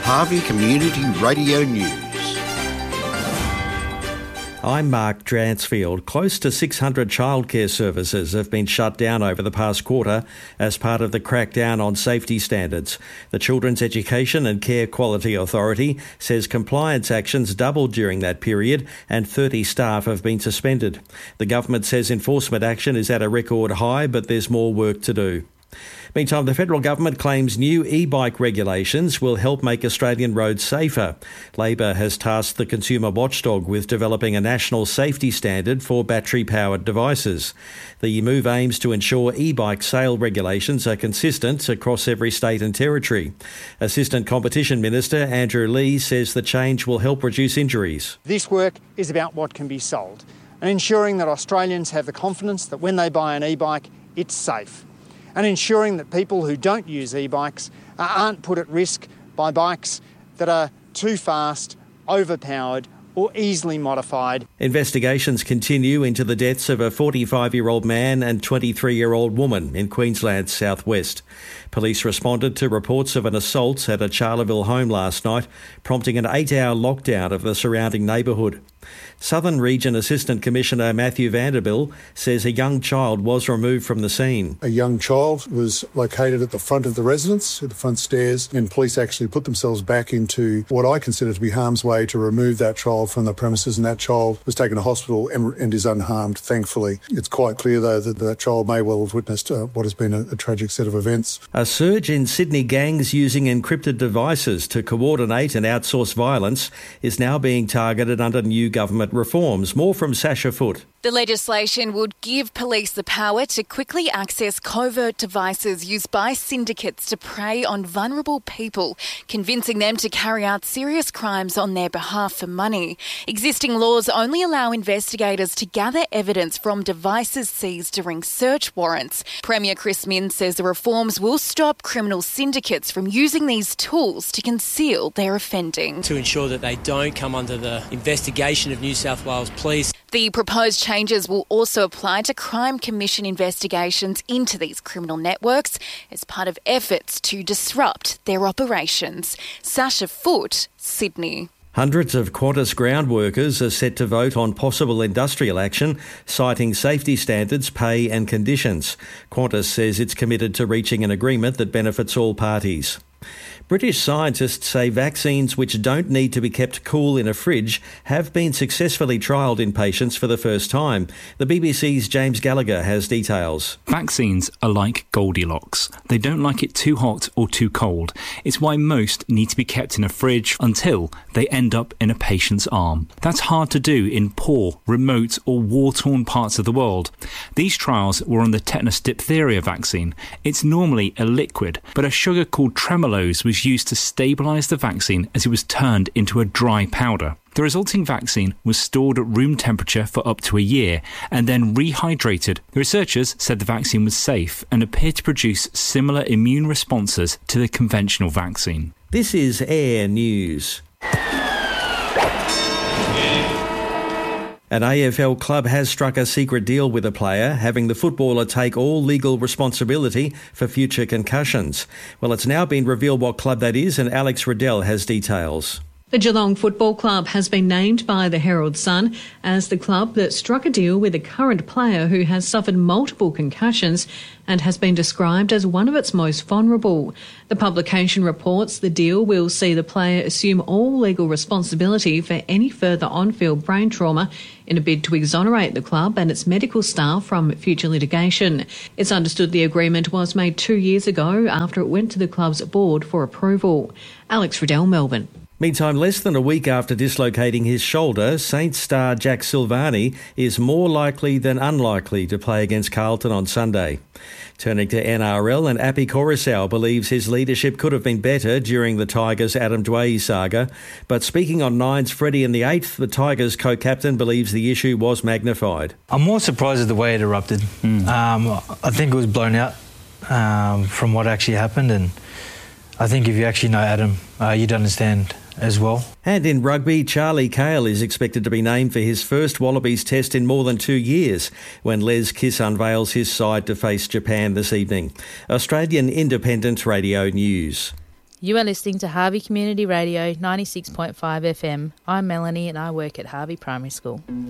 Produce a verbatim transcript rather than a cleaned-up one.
Harvey Community Radio News. I'm Mark Dransfield. Close to six hundred childcare services have been shut down over the past quarter as part of the crackdown on safety standards. The Children's Education and Care Quality Authority says compliance actions doubled during that period and thirty staff have been suspended. The government says enforcement action is at a record high, but there's more work to do. Meantime, the federal government claims new e-bike regulations will help make Australian roads safer. Labor has tasked the consumer watchdog with developing a national safety standard for battery-powered devices. The move aims to ensure e-bike sale regulations are consistent across every state and territory. Assistant Competition Minister Andrew Lee says the change will help reduce injuries. This work is about what can be sold and ensuring that Australians have the confidence that when they buy an e-bike, it's safe, and ensuring that people who don't use e-bikes aren't put at risk by bikes that are too fast, overpowered or easily modified. Investigations continue into the deaths of a forty-five-year-old man and twenty-three-year-old woman in Queensland's southwest. Police responded to reports of an assault at a Charleville home last night, prompting an eight-hour lockdown of the surrounding neighbourhood. Southern Region Assistant Commissioner Matthew Vanderbilt says a young child was removed from the scene. A young child was located at the front of the residence, at the front stairs, and police actually put themselves back into what I consider to be harm's way to remove that child from the premises, and that child was taken to hospital and, and is unharmed, thankfully. It's quite clear, though, that that child may well have witnessed uh, what has been a, a tragic set of events. A surge in Sydney gangs using encrypted devices to coordinate and outsource violence is now being targeted under new government reforms. More from Sasha Foote. The legislation would give police the power to quickly access covert devices used by syndicates to prey on vulnerable people, convincing them to carry out serious crimes on their behalf for money. Existing laws only allow investigators to gather evidence from devices seized during search warrants. Premier Chris Minns says the reforms will stop criminal syndicates from using these tools to conceal their offending. To ensure that they don't come under the investigation of New South Wales Police. The proposed changes will also apply to Crime Commission investigations into these criminal networks as part of efforts to disrupt their operations. Sasha Foote, Sydney. Hundreds of Qantas ground workers are set to vote on possible industrial action, citing safety standards, pay and conditions. Qantas says it's committed to reaching an agreement that benefits all parties. British scientists say vaccines which don't need to be kept cool in a fridge have been successfully trialled in patients for the first time. The B B C's James Gallagher has details. Vaccines are like Goldilocks. They don't like it too hot or too cold. It's why most need to be kept in a fridge until they end up in a patient's arm. That's hard to do in poor, remote or war-torn parts of the world. These trials were on the tetanus diphtheria vaccine. It's normally a liquid, but a sugar called tremulose was used to stabilise the vaccine as it was turned into a dry powder. The resulting vaccine was stored at room temperature for up to a year and then rehydrated. The researchers said the vaccine was safe and appeared to produce similar immune responses to the conventional vaccine. This is Air News. An A F L club has struck a secret deal with a player, having the footballer take all legal responsibility for future concussions. Well, it's now been revealed what club that is, and Alex Riddell has details. The Geelong Football Club has been named by the Herald Sun as the club that struck a deal with a current player who has suffered multiple concussions and has been described as one of its most vulnerable. The publication reports the deal will see the player assume all legal responsibility for any further on-field brain trauma in a bid to exonerate the club and its medical staff from future litigation. It's understood the agreement was made two years ago after it went to the club's board for approval. Alex Riddell, Melbourne. Meantime, less than a week after dislocating his shoulder, Saints star Jack Silvagni is more likely than unlikely to play against Carlton on Sunday. Turning to N R L, and Api Coruscant believes his leadership could have been better during the Tigers' Adam Dwyer saga. But speaking on Nine's Freddie in the eighth, the Tigers co-captain believes the issue was magnified. I'm more surprised at the way it erupted. Mm. Um, I think it was blown out um, from what actually happened, and I think if you actually know Adam, uh, you'd understand as well. And in rugby, Charlie Cale is expected to be named for his first Wallabies test in more than two years when Les Kiss unveils his side to face Japan this evening. Australian Independent Radio News. You are listening to Harvey Community Radio ninety-six point five F M. I'm Melanie and I work at Harvey Primary School.